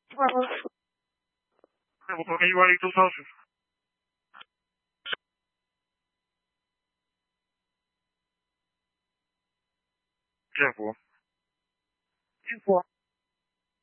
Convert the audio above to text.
我昨天意外地坐上去。建国。 建国。